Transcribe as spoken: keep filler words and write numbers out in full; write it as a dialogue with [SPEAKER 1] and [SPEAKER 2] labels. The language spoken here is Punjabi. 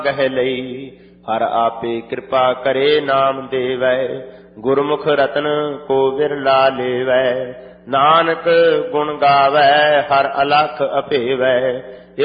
[SPEAKER 1] ਗਹਿ ਲਈ। ਹਰ ਆਪੇ ਕਿਰਪਾ ਕਰੇ ਨਾਮ ਦੇਵੈ, ਗੁਰਮੁਖ ਰਤਨ ਕੋ ਵਿਰਲਾ ਲੇਵੈ। ਨਾਨਕ ਗੁਣ ਗਾਵੈ ਹਰ ਅਲਖ ਅਭੇਵੈ,